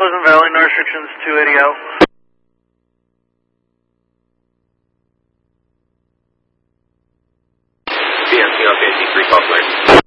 Pleasant Valley, no restrictions, 280 out. BMC on 53, call clear.